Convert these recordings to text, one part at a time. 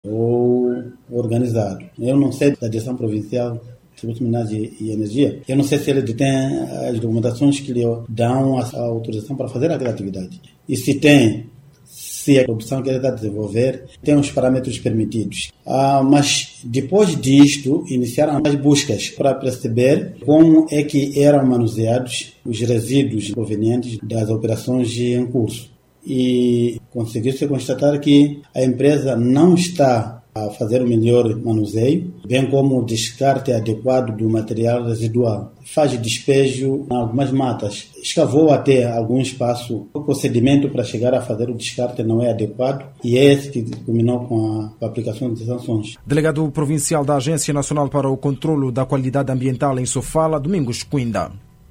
ou organizado. Eu não sei da direção provincial de Tributos Minerais e Energia. Eu não sei se ele detém as documentações que lhe dão a autorização para fazer aquela atividade. E se tem, se a produção que ele está a desenvolver tem os parâmetros permitidos. Mas depois disto, iniciaram as buscas para perceber como é que eram manuseados os resíduos provenientes das operações em curso. E conseguiu-se constatar que a empresa não está a fazer o melhor manuseio, bem como o descarte adequado do material residual. Faz despejo em algumas matas. Escavou até algum espaço. O procedimento para chegar a fazer o descarte não é adequado e é esse que culminou com a aplicação de sanções. Delegado provincial da Agência Nacional para o Controlo da Qualidade Ambiental em Sofala, Domingos Quinda.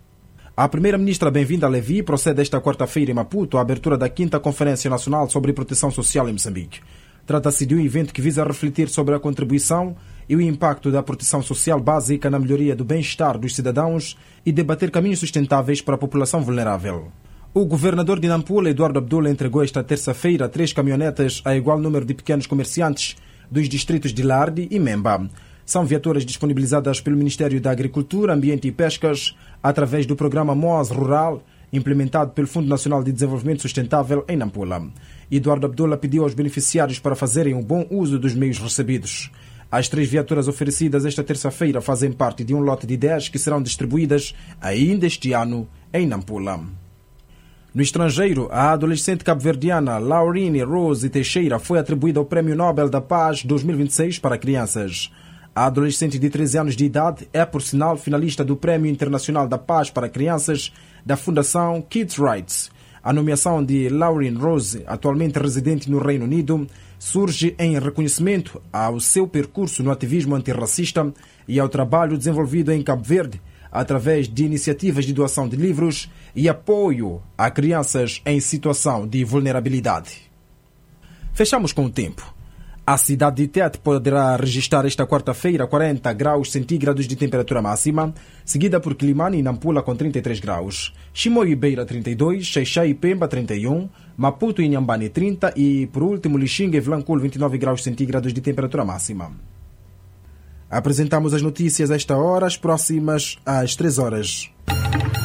A primeira-ministra Bem-vinda Levi procede esta quarta-feira em Maputo à abertura da 5ª Conferência Nacional sobre Proteção Social em Moçambique. Trata-se de um evento que visa refletir sobre a contribuição e o impacto da proteção social básica na melhoria do bem-estar dos cidadãos e debater caminhos sustentáveis para a população vulnerável. O governador de Nampula, Eduardo Abdullah, entregou esta terça-feira 3 caminhonetas a igual número de pequenos comerciantes dos distritos de Lardi e Memba. São viaturas disponibilizadas pelo Ministério da Agricultura, Ambiente e Pescas através do programa MOAS Rural, implementado pelo Fundo Nacional de Desenvolvimento Sustentável em Nampula. Eduardo Abdullah pediu aos beneficiários para fazerem um bom uso dos meios recebidos. As 3 viaturas oferecidas esta terça-feira fazem parte de um lote de 10 que serão distribuídas ainda este ano em Nampula. No estrangeiro, a adolescente cabo-verdiana Laurine Rose Teixeira foi atribuída ao Prémio Nobel da Paz 2026 para crianças. A adolescente de 13 anos de idade é, por sinal, finalista do Prémio Internacional da Paz para Crianças da Fundação Kids Rights. A nomeação de Laurine Rose, atualmente residente no Reino Unido, surge em reconhecimento ao seu percurso no ativismo antirracista e ao trabalho desenvolvido em Cabo Verde através de iniciativas de doação de livros e apoio a crianças em situação de vulnerabilidade. Fechamos com o tempo. A cidade de Tete poderá registrar esta quarta-feira 40 graus centígrados de temperatura máxima, seguida por Quilimane e Nampula com 33 graus, Chimoio e Beira 32, Xai-Xai e Pemba 31, Maputo e Inhambane 30 e, por último, Lixinga e Vilanculo 29 graus centígrados de temperatura máxima. Apresentamos as notícias a esta hora, as próximas às 3 horas.